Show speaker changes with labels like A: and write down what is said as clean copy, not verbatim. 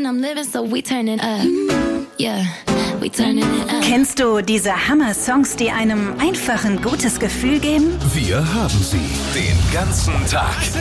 A: I'm living, so we turning up. Yeah, we turning it up.
B: Kennst du diese Hammer-Songs, die einem einfach ein gutes Gefühl geben?
C: Wir haben sie den ganzen Tag.